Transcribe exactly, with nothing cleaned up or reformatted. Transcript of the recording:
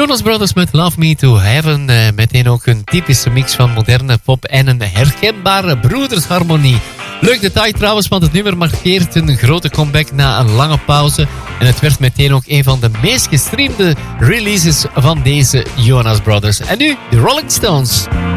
Jonas Brothers met Love Me to Heaven. Uh, meteen ook een typische mix van moderne pop en een herkenbare broedersharmonie. Leuk detail trouwens, want het nummer markeert een grote comeback na een lange pauze. En het werd meteen ook een van de meest gestreamde releases van deze Jonas Brothers. En nu de Rolling Stones.